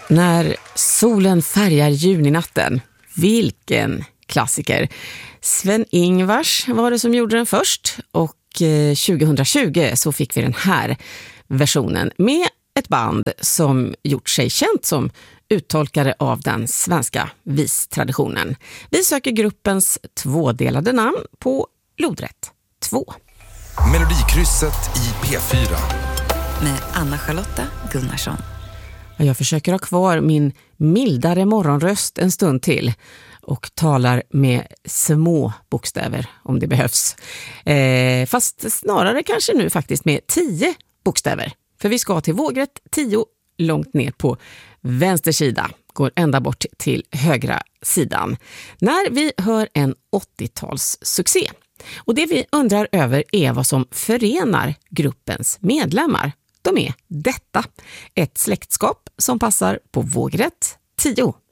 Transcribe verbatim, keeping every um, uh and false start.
När solen färgar juninatten. Vilken klassiker. Sven-Ingvars var det som gjorde den först och tjugohundratjugo så fick vi den här versionen med ett band som gjort sig känt som uttolkare av den svenska vistraditionen. Vi söker gruppens tvådelade namn på lodrätt två. Melodikrysset i P fyra. Med Anna-Charlotta Gunnarsson. Jag försöker ha kvar min mildare morgonröst en stund till och talar med små bokstäver om det behövs. Eh, fast snarare kanske nu faktiskt med tio bokstäver. För vi ska till vågrätt tio långt ner på vänster sida. Går ända bort till högra sidan. När vi hör en åttio-tals succé. Och det vi undrar över är vad som förenar gruppens medlemmar. De är detta. Ett släktskap som passar på vågrätt tio.